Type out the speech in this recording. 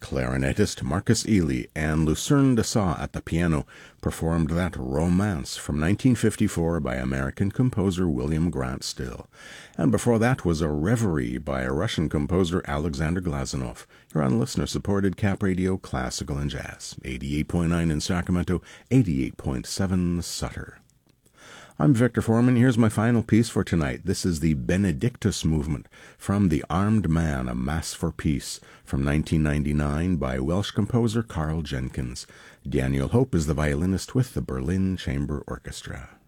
clarinetist Marcus Ely and Lucerne Dessaulles at the piano performed that Romance from 1954 by American composer William Grant Still. And before that was a Reverie by a Russian composer Alexander Glazunov. You're on listener-supported Cap Radio Classical and Jazz, 88.9 in Sacramento, 88.7 Sutter. I'm Victor Foreman. Here's my final piece for tonight. This is the Benedictus Movement from The Armed Man, A Mass for Peace from 1999 by Welsh composer Carl Jenkins. Daniel Hope is the violinist with the Berlin Chamber Orchestra.